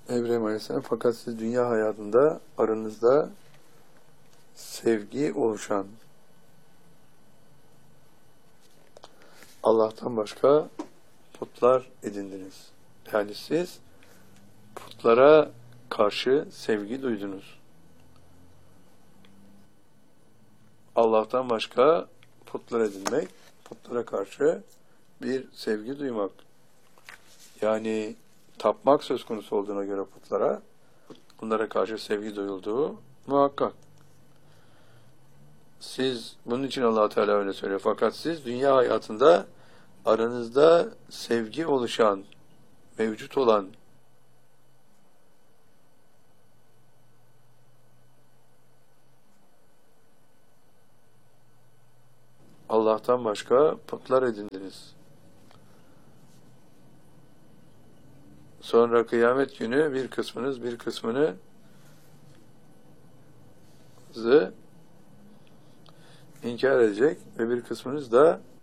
İbrahim Aleyhisselam, fakat siz dünya hayatında aranızda sevgi oluşan Allah'tan başka putlar edindiniz. Yani siz putlara karşı sevgi duydunuz. Allah'tan başka putlar edinmek, putlara karşı bir sevgi duymak. Yani tapmak söz konusu olduğuna göre putlara, bunlara karşı sevgi duyulduğu muhakkak. Siz, bunun için Allah Teala öyle söylüyor. Fakat siz dünya hayatında aranızda sevgi oluşan, mevcut olan Allah'tan başka putlar edindiniz. Sonra kıyamet günü bir kısmınız bir kısmını inkar edecek ve bir kısmınız da